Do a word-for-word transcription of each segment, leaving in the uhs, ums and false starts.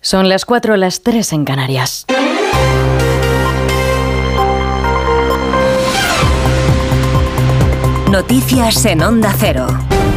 Son las cuatro, las tres en Canarias. Noticias en Onda Cero.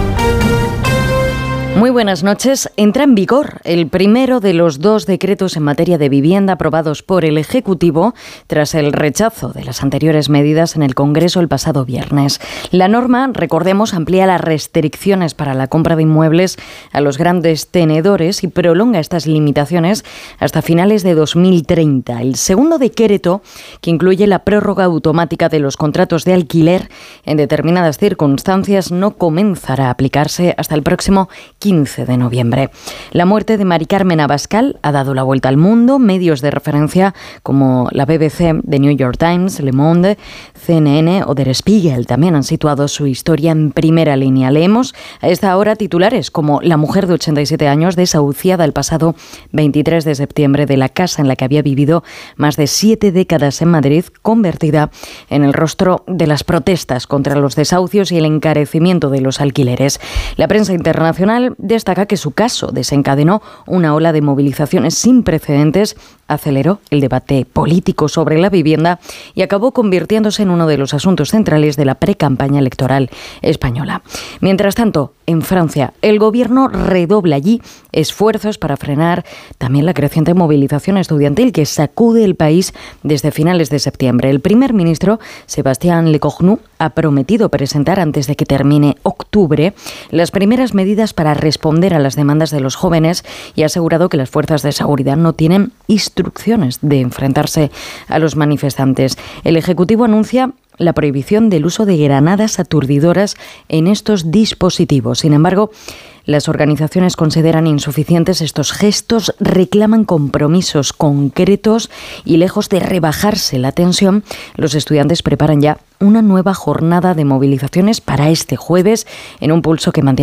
Muy buenas noches. Entra en vigor el primero de los dos decretos en materia de vivienda aprobados por el Ejecutivo tras el rechazo de las anteriores medidas en el Congreso el pasado viernes. La norma, recordemos, amplía las restricciones para la compra de inmuebles a los grandes tenedores y prolonga estas limitaciones hasta finales de dos mil treinta. El segundo decreto, que incluye la prórroga automática de los contratos de alquiler en determinadas circunstancias, no comenzará a aplicarse hasta el próximo quince de noviembre. La muerte de Mari Carmen Abascal ha dado la vuelta al mundo. Medios de referencia como la B B C, The New York Times, Le Monde, C N N o Der Spiegel también han situado su historia en primera línea. Leemos a esta hora titulares como la mujer de ochenta y siete años desahuciada el pasado veintitrés de septiembre de la casa en la que había vivido más de siete décadas en Madrid, convertida en el rostro de las protestas contra los desahucios y el encarecimiento de los alquileres. La prensa internacional destaca que su caso desencadenó una ola de movilizaciones sin precedentes, aceleró el debate político sobre la vivienda y acabó convirtiéndose en uno de los asuntos centrales de la precampaña electoral española. Mientras tanto, en Francia, el gobierno redobla allí esfuerzos para frenar también la creciente movilización estudiantil que sacude el país desde finales de septiembre. El primer ministro, Sébastien Lecornu, ha prometido presentar antes de que termine octubre las primeras medidas para responder a las demandas de los jóvenes y ha asegurado que las fuerzas de seguridad no tienen instrucciones de enfrentarse a los manifestantes. El Ejecutivo anuncia la prohibición del uso de granadas aturdidoras en estos dispositivos. Sin embargo, las organizaciones consideran insuficientes estos gestos, reclaman compromisos concretos y lejos de rebajarse la tensión, los estudiantes preparan ya una nueva jornada de movilizaciones para este jueves en un pulso que mantiene